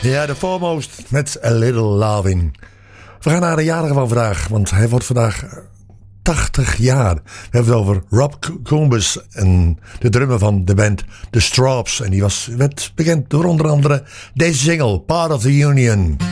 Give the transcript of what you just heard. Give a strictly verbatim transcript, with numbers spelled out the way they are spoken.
Ja, de Foremost met A Little Loving. We gaan naar de jarige van vandaag, want hij wordt vandaag tachtig jaar. We hebben het over Rob Coombs, en de drummer van de band The Strawbs. En die was, werd bekend door onder andere deze single, Part of the Union.